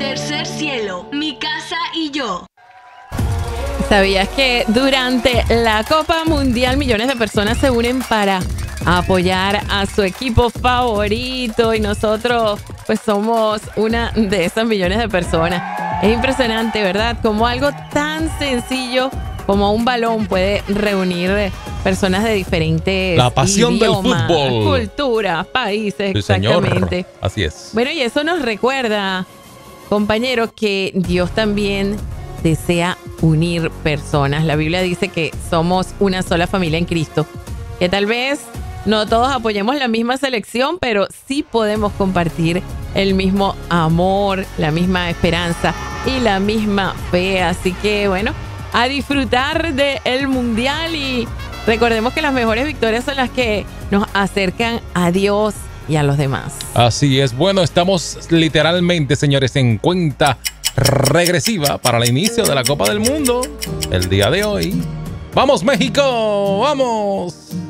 Tercer cielo, mi casa y yo. ¿Sabías que durante la Copa Mundial millones de personas se unen para apoyar a su equipo favorito? Y nosotros pues somos una de esas millones de personas. Es impresionante, ¿verdad? Como algo tan sencillo como un balón puede reunir personas de diferentes La pasión idiomas, del fútbol, culturas, países, sí, exactamente. Señor. Así es. Bueno, y eso nos recuerda, compañeros, que Dios también desea unir personas. La Biblia dice que somos una sola familia en Cristo, que tal vez no todos apoyemos la misma selección, pero sí podemos compartir el mismo amor, la misma esperanza y la misma fe. Así que, bueno, a disfrutar del Mundial y recordemos que las mejores victorias son las que nos acercan a Dios y a los demás. Así es. Bueno, estamos literalmente, señores, en cuenta regresiva para el inicio de la Copa del Mundo el día de hoy. ¡Vamos, México! ¡Vamos!